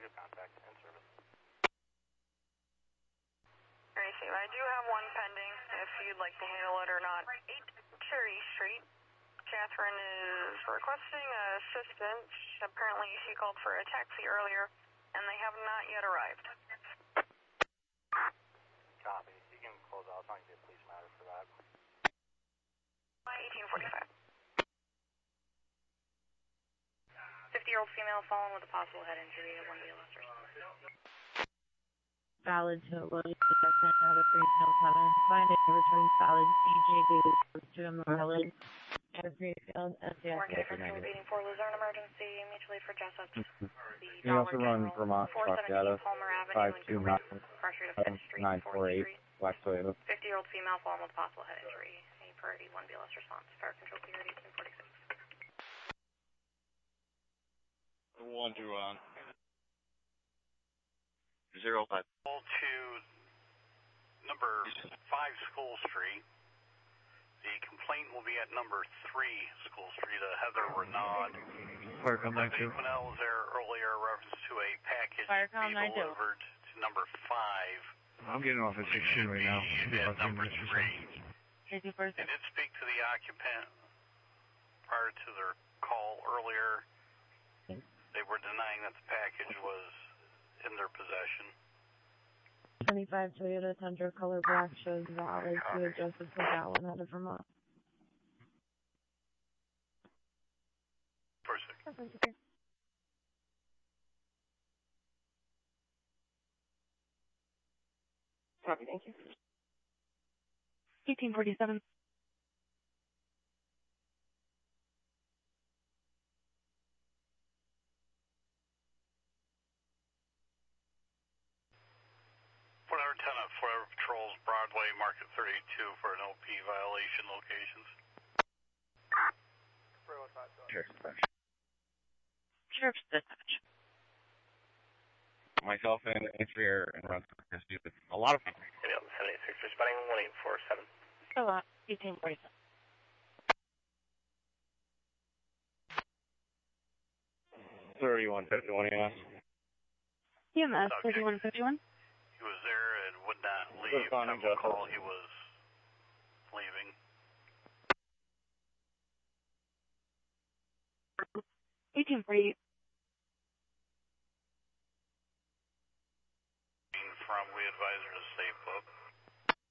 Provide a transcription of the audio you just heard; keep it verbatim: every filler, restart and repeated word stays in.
Good contact and service. I do have one pending, if you'd like to handle it or not. eight Cherry Street. Catherine is requesting assistance. Apparently she called for a taxi earlier, and they have not yet arrived. Copy. You can close out. It's not going to be a police matter for that. eighteen forty-five. fifty-year-old female fallen with a possible head injury at one B L S or Valid to load section out of free snow center. Find it returns valid C J Davis to Maryland. At a free field S D S. Waiting for Luzerne emergency, mutually for Jessup. We also run Vermont truck data five two nine four eight Black Toyota. fifty-year-old female fallen with possible head injury. A priority one B L S response. Fire control cleared eighteen forty-six. One two on. Zero five. To number five School Street. The complaint will be at number three School Street. Uh, Heather Renaud. Firecom nine two. Quinell was there earlier. Reference to a package Firecom being delivered to number five. I'm getting off at sixteen right now. At number three. Fifty first. They did speak to the occupant prior to their call earlier. They were denying that the package was in their possession. twenty-five Toyota Tundra color black shows valid to address the McAllen out of Vermont. Perfect. Copy, thank you. eighteen forty-seven. Forever Tenant, Forever Patrols, Broadway, Market thirty-two for an O P violation locations. Sheriff's dispatch. Sheriff's dispatch. Myself and Interior and Run a lot of people. seven eight six, responding one eight four seven. A lot. eighteen forty-seven. thirty-one fifty-one E M S. E M S thirty-one fifty-one. He was there and would not leave. Time of call, he was leaving. eighteen forty-eight. From we advisors